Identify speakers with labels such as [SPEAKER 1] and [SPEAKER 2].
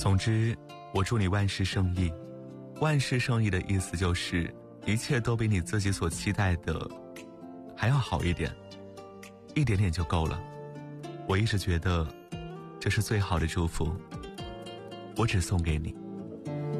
[SPEAKER 1] 总之，我祝你万事胜意。万事胜意的意思就是一切都比你自己所期待的还要好一点，一点点就够了。我一直觉得这是最好的祝福，我只送给你。